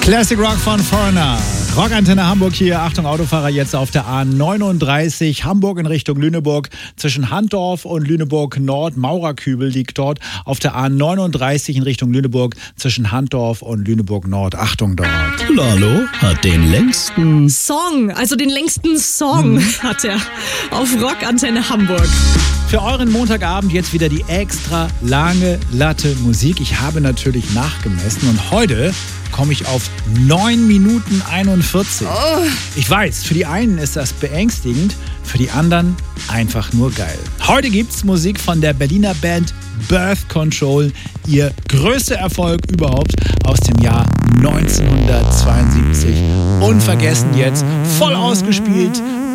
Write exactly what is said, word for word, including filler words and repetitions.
Classic Rock von Foreigner. Rockantenne Hamburg hier. Achtung, Autofahrer, jetzt auf der A neununddreißig. Hamburg in Richtung Lüneburg. Zwischen Handdorf und Lüneburg Nord. Maurerkübel liegt dort. Auf der A neununddreißig in Richtung Lüneburg. Zwischen Handdorf und Lüneburg Nord. Achtung dort. Lalo hat den längsten Song, also den längsten Song mhm. hat er auf Rockantenne Hamburg. Für euren Montagabend jetzt wieder die extra lange Latte Musik. Ich habe natürlich nachgemessen und heute komme ich auf neun Minuten einundvierzig. Oh. Ich weiß, für die einen ist das beängstigend, für die anderen einfach nur geil. Heute gibt's Musik von der Berliner Band Birth Control. Ihr größter Erfolg überhaupt aus dem Jahr neunzehnhundertzweiundsiebzig. Unvergessen jetzt, voll ausgespielt